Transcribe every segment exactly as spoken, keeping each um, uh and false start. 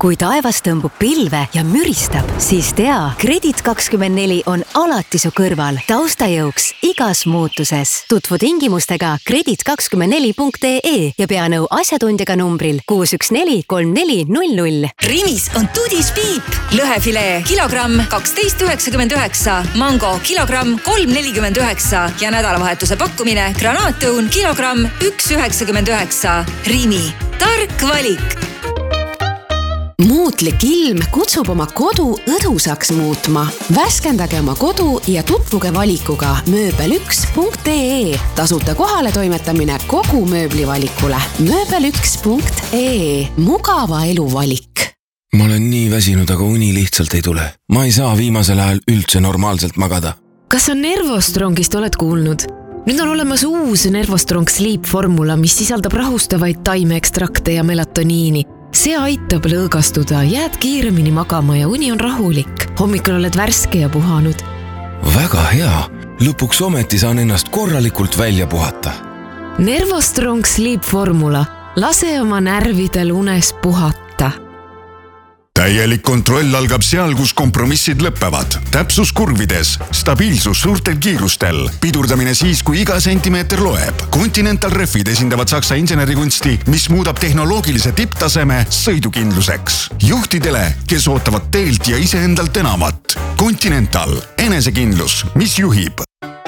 Kui taevas tõmbub pilve ja müristab, siis tea, Kredit kakskümmend neli on alati su kõrval, taustajõuks igas muutuses. Tutvu tingimustega kredit kakskümmend neli punkt ee ja pea nõu asjatundjaga numbril kuus üks neli kolm neli null null. Rimis on Tudis piip. Lõhefilee kilogramm kaksteist üheksakümmend üheksa, mango kilogramm kolm nelikümmend üheksa ja nädalavahetuse pakkumine granaatõun kilogramm üks üheksakümmend üheksa. Rimi. Tark valik. Muutlik ilm kutsub oma kodu õdusaks muutma. Värskendage oma kodu ja tutvuge valikuga mööbel üks punkt ee. Tasuta kohale toimetamine kogu mööblivalikule. mööbel üks punkt ee. Mugava elu valik. Ma olen nii väsinud, aga uni lihtsalt ei tule. Ma ei saa viimasel ajal üldse normaalselt magada. Kas on Nervostrongist oled kuulnud? Nüüd on olemas uus Nervostrong Sleep formula, mis sisaldab rahustavaid taimeekstrakte ja melatoniini. See aitab lõõgastuda, jääd kiiremini magama ja uni on rahulik. Hommikul oled värske ja puhanud. Väga hea. Lõpuks ometi saan ennast korralikult välja puhata. Nervostrong Sleep formula. Lase oma närvidel unes puhata. Täielik kontroll algab seal, kus kompromissid lõppevad. Täpsus kurvides, stabiilsus suurtel kiirustel, pidurdamine siis, kui iga sentimeeter loeb. Continental Refid esindavad saksa insenerikunsti, mis muudab tehnoloogilise tipptaseme sõidukindluseks. Juhtidele, kes ootavad teelt ja iseendalt enamat. Continental, enesekindlus, mis juhib.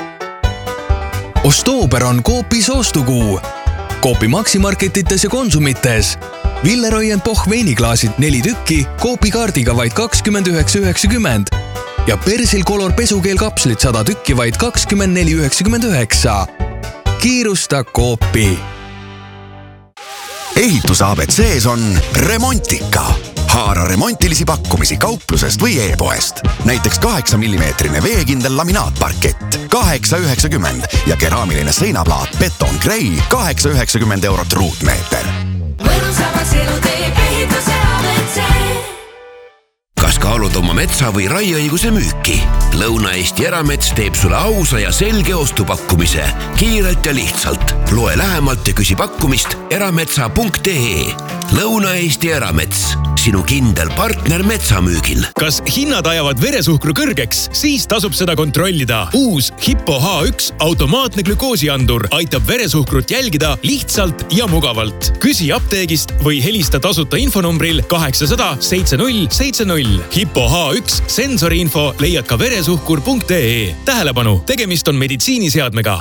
Ostoober on Coopis ostukuu. Coopi maksimarketites ja konsumites. Villeroy and Boch veiniklaasid neli tükki Coopi kaardiga vaid kakskümmend üheksa üheksakümmend ja Persil Color pesukeel kapslit sada tükki vaid kakskümmend neli üheksakümmend üheksa. Kiirusta Coopi. Ehituse A B C-s on Remontika. Haara remontilisi pakkumisi kauplusest või e-poest. Näiteks kaheksa millimeetrine veekindel laminaatparkett kaheksa üheksakümmend ja keraamiline seinaplaat Beton Grey kaheksa üheksakümmend eurot ruutmeeter. Mõnusamaks elu teeb ehituse A B C. Kas kaalud oma metsa või raieõiguse müüki? Lõuna-Eesti Eramets teeb sulle ausa ja selge ostupakkumise. Kiirelt ja lihtsalt. Loe lähemalt ja küsi pakkumist erametsa punkt ee. Lõuna-Eesti Eramets. Sinu kindel partner metsamüügil. Kas hinnad ajavad veresuhkru kõrgeks? Siis tasub seda kontrollida. Uus Hippo H üks automaatne glükoosiandur aitab veresuhkrut jälgida lihtsalt ja mugavalt. Küsi apteegist või helista tasuta infonumbril kaheksasada seitse null seitse null. Hippo H üks sensoriinfo leiad ka veresuhkur punkt ee. Tähelepanu, tegemist on meditsiiniseadmega.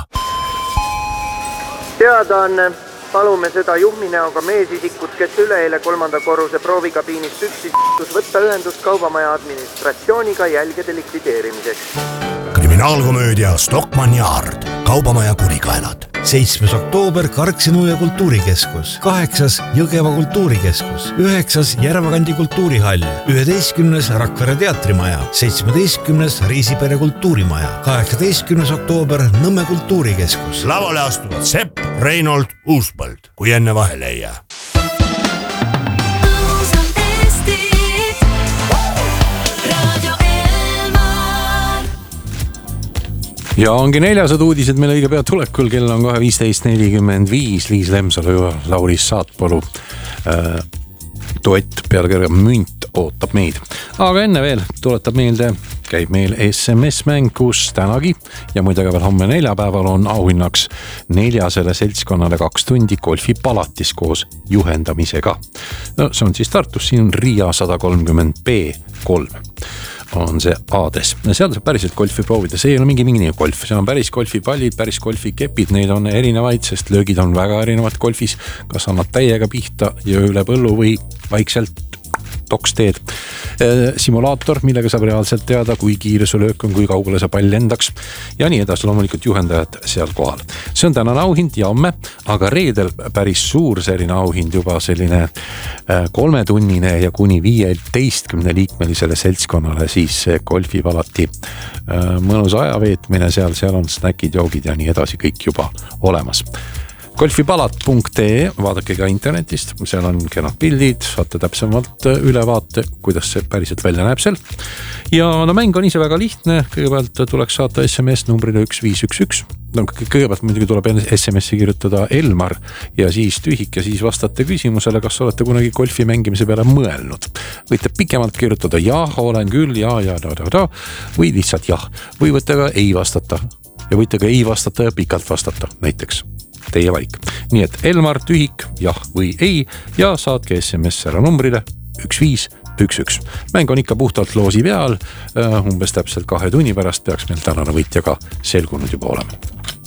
Teada on, palume seda juhminäoga meesisikut, kes üleeile kolmanda korruse proovikabiinist püksis võtta ühendust kaubamaja administratsiooniga jälgede likvideerimiseks. Kriminaalkomöödia Stockmann Yard, kaubamaja kurikaelad. seitsmes oktoober Karksinu ja kultuurikeskus, kaheksas Jõgeva kultuurikeskus, üheksas Järvakandi kultuurihall, üheteistkümnes Rakvere teatrimaja, seitsmeteistkümnes Riisipere kultuurimaja, kaheksateistkümnes oktoober Nõmme kultuurikeskus. Lavale astuvad Sepp, Reinold, Uuspõld, kui enne vahele ei jää. Ja ongi neljasad uudised meil õige pea tulekul, kell on kohe viisteist nelikümmend viis, Liis Lemsalu ja Lauris Saatpalu äh, duett pealkirjaga Münt ootab meid. Aga enne veel tuletab meelde, käib meil S M S-mäng, kus tänagi ja muidugi veel homme neljapäeval on auhinnaks neljasele seltskonnale kaks tundi golfipalatis koos juhendamisega. No, see on siis Tartus, siin on Riia sada kolmkümmend B kolm. On see aadress. Seal saab päriselt golfi proovida. See ei ole mingi mingi golf. Seal on päris golfipallid, päris golfikepid. Neid on erinevaid, sest löögid on väga erinevad golfis. Kas annad täiega pihta ja üle põllu või vaikselt toks teed. Simulaator, millega saab reaalselt teada, kui kiire su löök on, kui kaugele sa pall lendaks ja nii edasi, loomulikult juhendajad seal kohal. See on tänane auhind ja homme, aga reedel päris suur selline auhind juba selline kolmetunnine ja kuni viieteistkümne liikmelisele seltskonnale siis golfipalati mõnus ajaveetmine seal, seal on snäkid, joogid ja nii edasi kõik juba olemas. golfipalat punkt ee, vaadake ka internetist, seal on kenad pildid, saate täpsemalt ülevaate, kuidas see päriselt välja näeb seal. ja no mäng on ise väga lihtne, kõigepealt tuleks saata S M S numbrile üks viis üks üks. No, kõigepealt muidugi tuleb S M S-i kirjutada Elmar ja siis tühik ja siis vastate küsimusele, kas olete kunagi golfi mängimise peale mõelnud. Võite pikemalt kirjutada jah, olen küll, ja, ja, da, da, da, või lihtsalt jah, või võite ka ei vastata ja võite ka ei vastata ja pikalt vastata, näiteks teie valik. Nii et Elmar, tühik, jah või ei ja saatke S M S ära numbrile üks viis üks üks. Mäng on ikka puhtalt loosi peal, umbes täpselt kahe tunni pärast peaks meil tänane võitja ka selgunud juba olema.